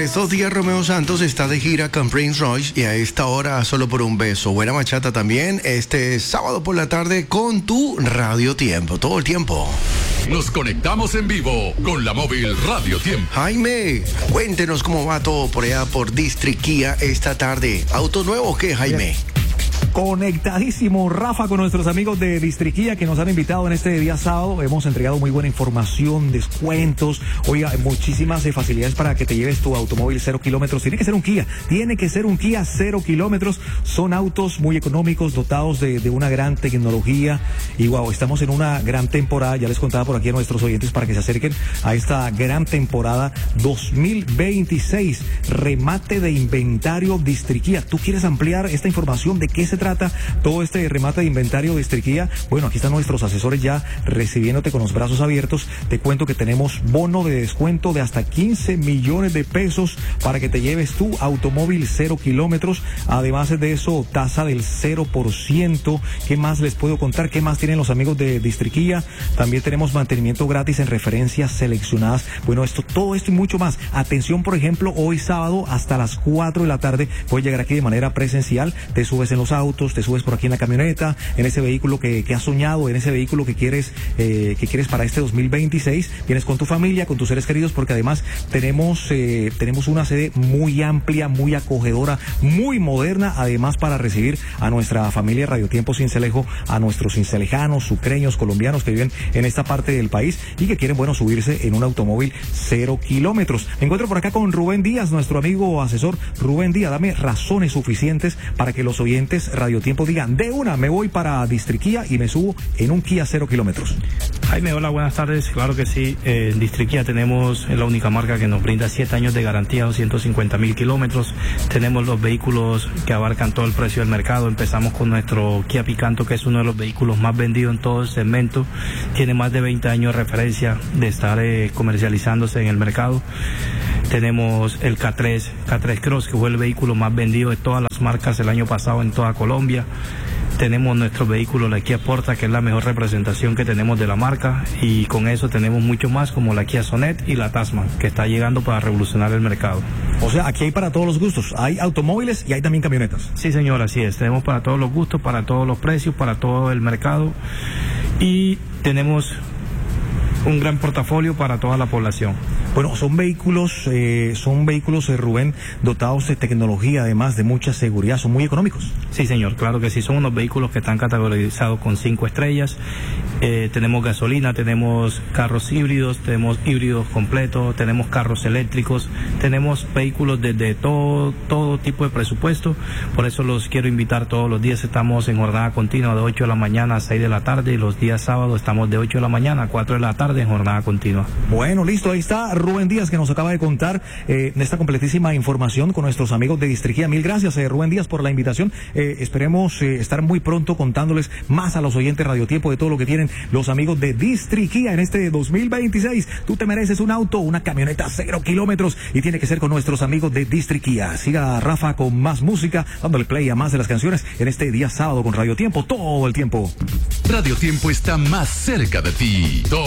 estos días Romeo Santos está de gira con Prince Royce y a esta hora Solo por un beso. Buena bachata también este sábado por la tarde con tu Radio Tiempo, todo el tiempo. Nos conectamos en vivo con la móvil Radio Tiempo. Jaime, cuéntenos cómo va todo por allá por District Kia esta tarde. ¿Auto nuevo o qué, Jaime? Conectadísimo, Rafa, con nuestros amigos de District Kia que nos han invitado en este día sábado. Hemos entregado muy buena información, descuentos, oiga, muchísimas facilidades para que te lleves tu automóvil 0 kilómetros. Tiene que ser un Kia 0 kilómetros. Son autos muy económicos, dotados de una gran tecnología. Y wow, estamos en una gran temporada. Ya les contaba por aquí a nuestros oyentes para que se acerquen a esta gran temporada 2026. Remate de inventario District Kia. ¿Tú quieres ampliar esta información? ¿De qué se trata todo este remate de inventario de District Kia? Bueno, aquí están nuestros asesores ya recibiéndote con los brazos abiertos. Te cuento que tenemos bono de descuento de hasta 15 millones de pesos para que te lleves tu automóvil 0 kilómetros. Además de eso, tasa del 0%. ¿Qué más les puedo contar? ¿Qué más tienen los amigos de District Kia? También tenemos mantenimiento gratis en referencias seleccionadas. Bueno, todo esto y mucho más. Atención, por ejemplo, hoy sábado hasta las 4 de la tarde puedes llegar aquí de manera presencial. Te subes en los autos, te subes por aquí en la camioneta, en ese vehículo que has soñado, en ese vehículo que quieres para este 2026. Vienes con tu familia, con tus seres queridos, porque además tenemos una sede muy amplia, muy acogedora, muy moderna, además para recibir a nuestra familia Radio Tiempo Sincelejo, a nuestros cincelejanos, sucreños, colombianos que viven en esta parte del país y que quieren, bueno, subirse en un automóvil 0 kilómetros. Me encuentro por acá con Rubén Díaz, nuestro amigo asesor. Rubén Díaz, dame razones suficientes para que los oyentes Radio Tiempo digan, de una, me voy para District Kia y me subo en un Kia 0 kilómetros. Jaime, hola, buenas tardes. Claro que sí, en District Kia tenemos la única marca que nos brinda 7 años de garantía, 250,000 kilómetros. Tenemos los vehículos que abarcan todo el precio del mercado. Empezamos con nuestro Kia Picanto, que es uno de los vehículos más vendidos en todo el segmento. Tiene más de 20 años de referencia de estar comercializándose en el mercado. Tenemos el K3 Cross, que fue el vehículo más vendido de todas las marcas el año pasado en toda Colombia. Tenemos nuestro vehículo, la Kia Porta, que es la mejor representación que tenemos de la marca, y con eso tenemos mucho más, como la Kia Sonet y la Tasman, que está llegando para revolucionar el mercado. O sea, aquí hay para todos los gustos, hay automóviles y hay también camionetas. Sí, señor, así es, tenemos para todos los gustos, para todos los precios, para todo el mercado, y tenemos un gran portafolio para toda la población. Bueno, son vehículos, Rubén, dotados de tecnología, además de mucha seguridad, son muy económicos. Sí, señor, claro que sí, son unos vehículos que están categorizados con 5 estrellas. Tenemos gasolina, tenemos carros híbridos, tenemos híbridos completos, tenemos carros eléctricos, tenemos vehículos desde todo tipo de presupuesto. Por eso los quiero invitar todos los días. Estamos en jornada continua de 8 de la mañana a 6 de la tarde, y los días sábados estamos de 8 de la mañana a 4 de la tarde en jornada continua. Bueno, listo, ahí está Rubén Díaz, que nos acaba de contar esta completísima información con nuestros amigos de District Kia. Mil gracias, Rubén Díaz, por la invitación. Esperemos estar muy pronto contándoles más a los oyentes Radio Tiempo de todo lo que tienen los amigos de District Kia en este 2026. Tú te mereces un auto, una camioneta 0 kilómetros, y tiene que ser con nuestros amigos de District Kia. Siga Rafa con más música, dándole play a más de las canciones en este día sábado con Radio Tiempo, todo el tiempo. Radio Tiempo está más cerca de ti.